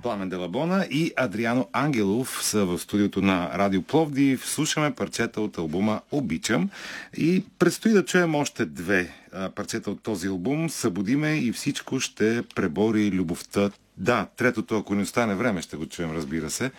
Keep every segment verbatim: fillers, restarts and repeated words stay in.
Пламен Делабона и Адриано Ангелов са в студиото на Радио Пловдив. Слушаме парчета от албума "Обичам" и предстои да чуем още две парчета от този албум. "Събуди ме" и "Всичко ще пребори любовта". Да, третото, ако не остане време, ще го чуем, разбира се.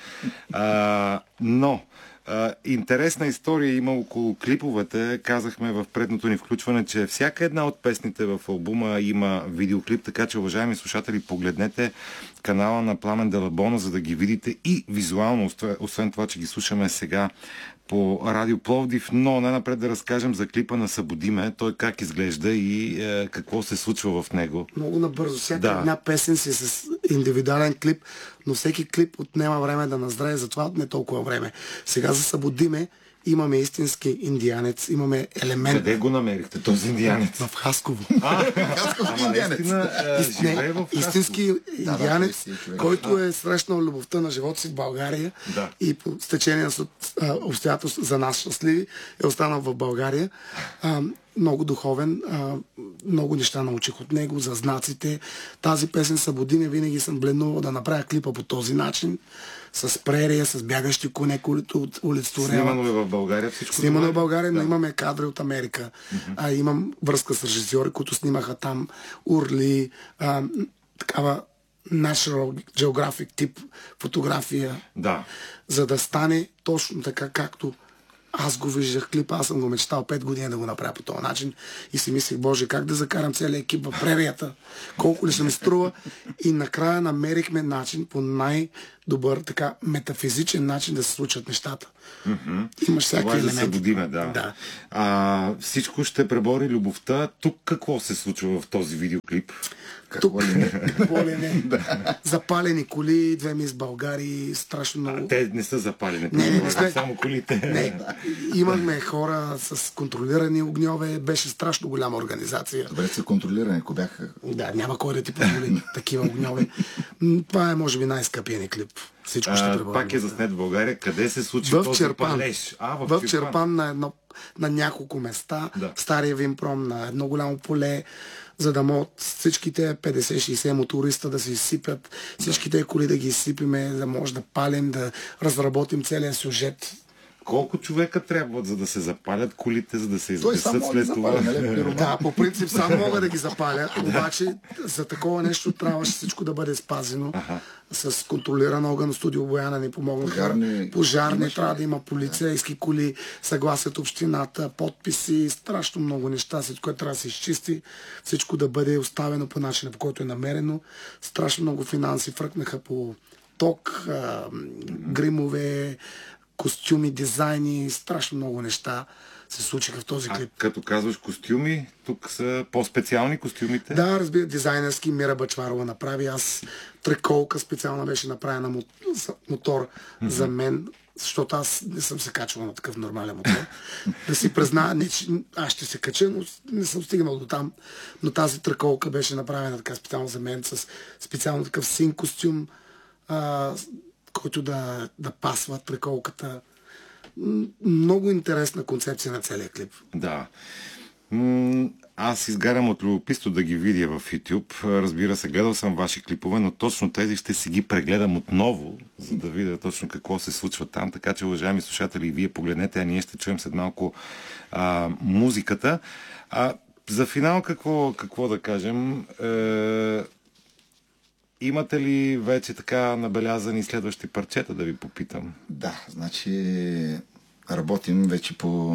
А, но Uh, интересна история има около клиповете. Казахме в предното ни включване, че всяка една от песните в албума има видеоклип, така че, уважаеми слушатели, погледнете канала на Пламен Делабона, за да ги видите и визуално, освен това, че ги слушаме сега по Радио Пловдив, но най-напред да разкажем за клипа на "Събуди ме", той как изглежда и е, какво се случва в него. Много набързо. Всяка да. една песен си с индивидуален клип, но всеки клип отнема време да назрее, затова не толкова време. Сега за "Събуди ме" имаме истински индианец, имаме елемент. Къде го намерихте този индианец? В Хасково. А, Хасково индианец. Не, истински индианец, който е срещнал любовта на живота си в България да. и по стечение на обстоятелства за нас щастливи е останал в България. А, много духовен, а, много неща научих от него, за знаците. Тази песен "Събуди ме" винаги съм бледнувал да направя клипа по този начин, с прерия, с бягащи коне, които олицетворяват. Снимано е в България всичко. Снимано е в България, да. Но имаме кадри от Америка. Mm-hmm. А, имам връзка с режисьори, които снимаха там урли, а, такава National Geographic тип фотография. Да. За да стане точно така, както аз го виждах клипа, аз съм го мечтал пет години да го направя по този начин и си мислих, боже, как да закарам целият екип в прерията, колко ли ще ми струва, и накрая намерихме начин, по най-добър, така метафизичен начин да се случат нещата. Mm-hmm. Имаш всяки това е елементи. За "Събуди ме", да. да. А, "Всичко ще пребори любовта". Тук какво се случва в този видеоклип? Тук какво ли не. Запалени коли, две мис Българии, страшно много. А, те не са запалени, не, не, не сме... само колите. Не. Имахме хора с контролирани огньове, беше страшно голяма организация. Добре са контролирани, ако бяха... Да, няма кой да ти позволи такива огньове. Това е, може би, най-скъпия ни клип. Всичко ще пребори. Пак е заснет в България. Къде се случи в този Черпан. палеж? А, в, в Черпан. Черпан на, едно, на няколко места. Да. Стария Винпром, на едно голямо поле, за да могат всичките петдесет-шейсет моториста да се изсипят, всичките да. коли да ги изсипиме, да може да палим, да разработим целия сюжет. Колко човека трябват, за да се запалят колите, за да се изгасят след това? Нали? Да, по принцип сам мога да ги запаля, обаче за такова нещо трябваше всичко да бъде спазено. Ага. С контролиран огън. Студио Бояна ни помогнаха. Пожарни, Пожарни трябва да има полицейски коли, съгласие от общината, подписи, страшно много неща, всичко, което трябва да се изчисти, всичко да бъде оставено по начина, по който е намерено. Страшно много финанси фръкнаха по ток, а, гримове, костюми, дизайни, страшно много неща се случиха в този клип. А като казваш костюми, тук са по-специални костюмите? Да, разбира, дизайнерски. Мира Бачварова направи. Аз триколка специално беше направена мотор, мотор mm-hmm. за мен, защото аз не съм се качвал на такъв нормален мотор. Да си призна, не, че аз ще се кача, но не съм стигнал до там. Но тази триколка беше направена така специално за мен, с специално такъв син костюм, а, който да, да пасва триколката. Много интересна концепция на целия клип. Да. М- аз изгарям от любопитство да ги видя в YouTube. Разбира се, гледал съм ваши клипове, но точно тези ще си ги прегледам отново, за да видя точно какво се случва там. Така че, уважаеми слушатели, вие погледнете, а ние ще чуем след малко а, музиката. А, за финал какво, какво да кажем? Е... Имате ли вече така набелязани следващи парчета, да ви попитам? Да, значи работим вече по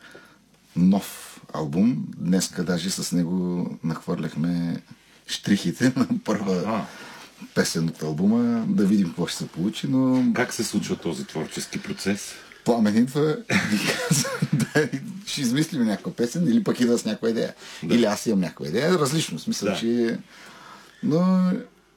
нов албум. Днеска даже с него нахвърляхме штрихите на първа а. песен от албума. Да видим какво ще се получи, но... Как се случва този творчески процес? Пламен идва и каза, да, ще измислим някаква песен или пък идва с някаква идея. Да. Или аз имам някаква идея. Различно, смисъл, да. че... Но...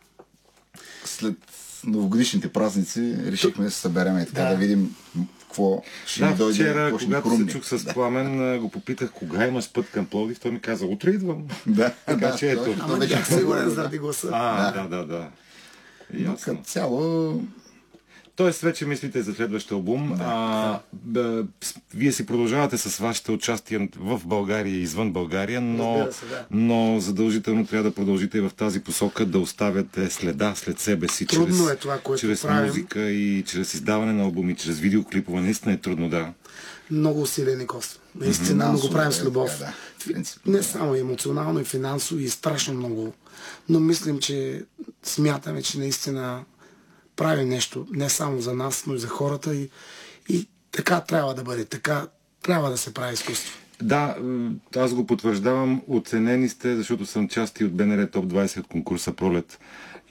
След новогодишните празници решихме да се съберем и така да, да видим какво ще да, ни дойде. Вчера, когато се чух с Пламен, го попитах кога имаш път към Пловдив, той ми каза, утре идвам. Да, така да, че ето. Ама бях сигурен заради гласа. А, да, да, да. Но като цяло Тоест вече мислите за следващия албум. Да, а, да. Вие си продължавате с вашите участия в България и извън България, но, се, да. но задължително трябва да продължите и в тази посока да оставяте следа след себе си. Трудно чрез, е това, което чрез правим. музика и чрез издаване на албуми, чрез видеоклипове. Наистина е трудно, да. Много усилия ни коства. Наистина, но го Финансово, правим с е, любов. така, да. Принцип, Не да. само емоционално, и финансово, и страшно много. Но мислим, че смятаме, че наистина правим нещо не само за нас, но и за хората. И, и така трябва да бъде. Така трябва да се прави изкуство. Да, аз го потвърждавам. Оценени сте, защото съм част и от БНР Топ двайсет от конкурса Пролет